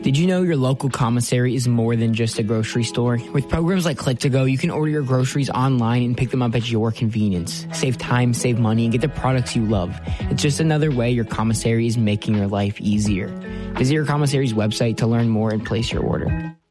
Did you know your local commissary is more than just a grocery store? With programs like Click to Go, you can order your groceries online and pick them up at your convenience. Save time, save money, and get the products you love. It's just another way your commissary is making your life easier. Visit your commissary's website to learn more and place your order.